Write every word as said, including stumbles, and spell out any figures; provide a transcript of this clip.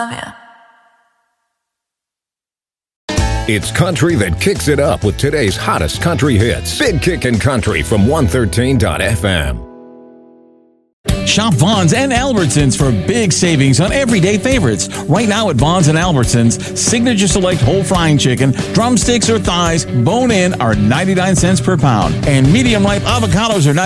Love ya. It's country that kicks it up with today's hottest country hits. Big Kickin' Country from one thirteen dot f m. Shop Vaughn's and Albertsons for big savings on everyday favorites. Right now at Vaughn's and Albertsons, Signature Select whole frying chicken, drumsticks or thighs, bone-in are ninety-nine cents per pound. And medium ripe avocados are